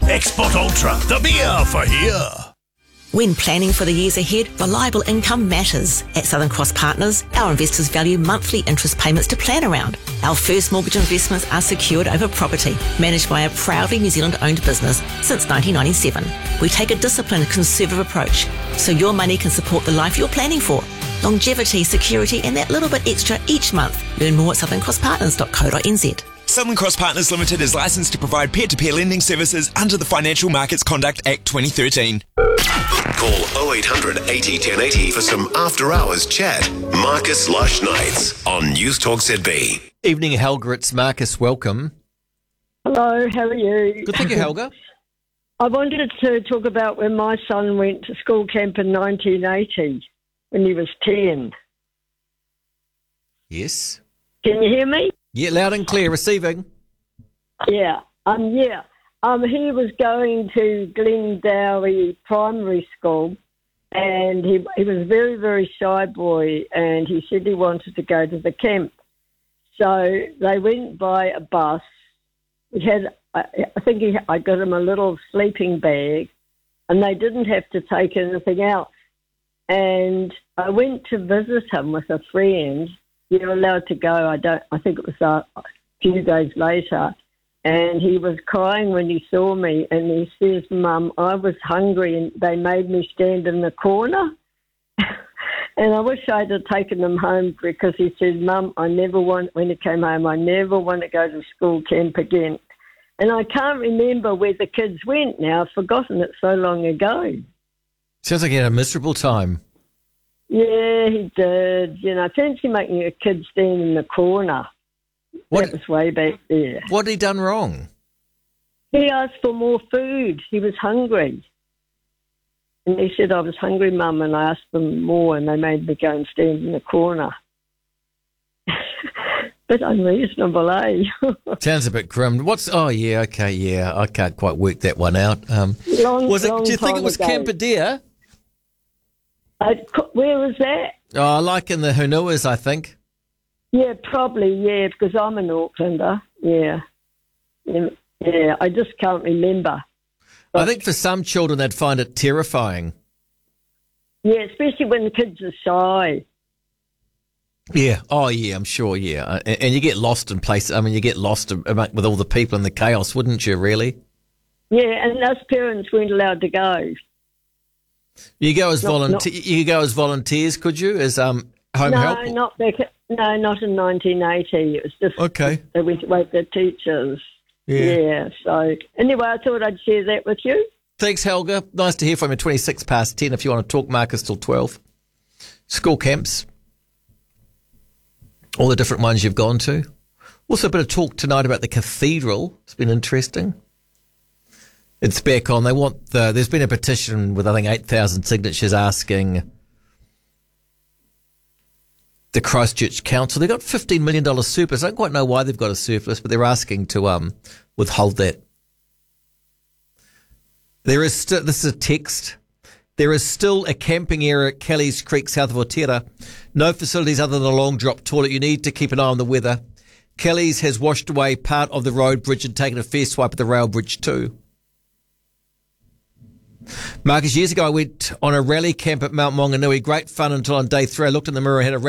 Export Ultra, the beer for here. When planning for the years ahead, reliable income matters. At Southern Cross Partners, our investors value monthly interest payments to plan around. Our first mortgage investments are secured over property, managed by a proudly New Zealand-owned business since 1997. We take a disciplined, conservative approach, so your money can support the life you're planning for. Longevity, security, and that little bit extra each month. Learn more at southerncrosspartners.co.nz. Southern Cross Partners Limited is licensed to provide peer-to-peer lending services under the Financial Markets Conduct Act 2013. Call 0800 80 1080 for some after-hours chat. Marcus Lush Nights on News Talk ZB. Evening, Helga. It's Marcus. Welcome. Hello, how are you? Good, thank you, Helga. I wanted to talk about when my son went to school camp in 1980 when he was 10. Yes. Can you hear me? Yeah, loud and clear. Receiving. Yeah. He was going to Glendowie Primary School, and he was a very, very shy boy, and he said he wanted to go to the camp. So they went by a bus. He had, I got him a little sleeping bag, and they didn't have to take anything out. And I went to visit him with a friend. You're allowed to go. I think it was a few days later. And he was crying when he saw me, and he says, "Mum, I was hungry and they made me stand in the corner." And I wish I'd have taken him home, because he said, "Mum, when he came home, I never want to go to school camp again." And I can't remember where the kids went now. I've forgotten it so long ago. Sounds like he had a miserable time. Yeah, he did. Fancy making a kid stand in the corner. That was way back there. What had he done wrong? He asked for more food. He was hungry. And he said, "I was hungry, Mum," and I asked them more, and they made me go and stand in the corner. Bit unreasonable, eh? Sounds a bit grim. I can't quite work that one out. Do you think it was Camperdeer? Where was that? Oh, like in the Hunuas, I think. Yeah, probably, yeah, because I'm an Aucklander. Yeah. Yeah, I just can't remember. But, I think for some children, they'd find it terrifying. Yeah, especially when the kids are shy. Yeah. Oh, yeah, I'm sure, yeah. And you get lost in places. I mean, you get lost with all the people and the chaos, wouldn't you, really? Yeah, and us parents weren't allowed to go. You go as volunteers, could you, as home help? Not in 1980. It was just they went away with their teachers. Yeah. So anyway, I thought I'd share that with you. Thanks, Helga. Nice to hear from you. 26 past 10. If you want to talk, Marcus, till 12. School camps. All the different ones you've gone to. Also a bit of talk tonight about the cathedral. It's been interesting. It's back on. There's been a petition with, I think, 8,000 signatures asking the Christchurch Council. They've got $15 million surplus. I don't quite know why they've got a surplus, but they're asking to withhold that. This is a text. There is still a camping area at Kelly's Creek, south of Otera. No facilities other than a long drop toilet. You need to keep an eye on the weather. Kelly's has washed away part of the road bridge and taken a fair swipe at the rail bridge too. Marcus, years ago I went on a rally camp at Mount Maunganui. Great fun until on day 3 I looked in the mirror and had a